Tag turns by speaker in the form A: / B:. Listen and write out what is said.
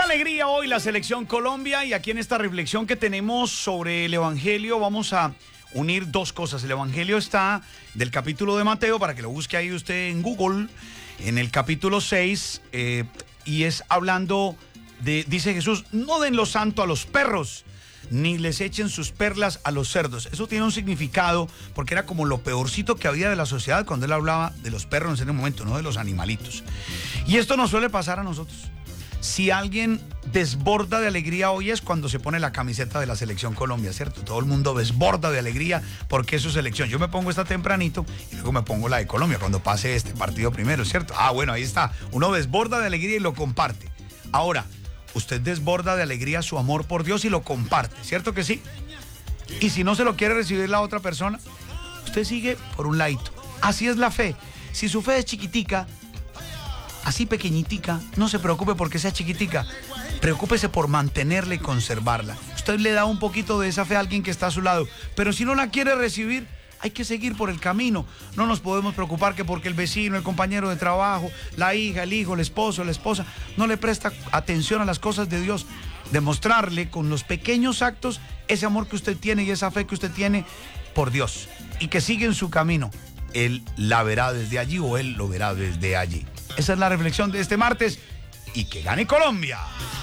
A: alegría hoy la selección Colombia, y aquí en esta reflexión que tenemos sobre el Evangelio vamos a unir dos cosas. El Evangelio está del capítulo de Mateo, para que lo busque ahí usted en Google, en el capítulo 6, y es hablando de, dice Jesús, no den lo santo a los perros, ni les echen sus perlas a los cerdos. Eso tiene un significado, porque era como lo peorcito que había de la sociedad cuando él hablaba de los perros en ese momento, no de los animalitos. Y esto nos suele pasar a nosotros. Si alguien desborda de alegría hoy es cuando se pone la camiseta de la selección Colombia, ¿cierto? Todo el mundo desborda de alegría porque es su selección. Yo me pongo esta tempranito y luego me pongo la de Colombia cuando pase este partido primero, ¿cierto? Ah, bueno, ahí está. Uno desborda de alegría y lo comparte. Ahora, usted desborda de alegría su amor por Dios y lo comparte, ¿cierto que sí? Y si no se lo quiere recibir la otra persona, usted sigue por un ladito. Así es la fe. Si su fe es chiquitica, así pequeñitica, no se preocupe porque sea chiquitica, preocúpese por mantenerla y conservarla. Usted le da un poquito de esa fe a alguien que está a su lado, pero si no la quiere recibir, hay que seguir por el camino. No nos podemos preocupar que porque el vecino, el compañero de trabajo, la hija, el hijo, el esposo, la esposa, no le presta atención a las cosas de Dios. Demostrarle con los pequeños actos ese amor que usted tiene y esa fe que usted tiene por Dios, y que sigue en su camino. Él la verá desde allí o él lo verá desde allí. Esa es la reflexión de este martes, y que gane Colombia.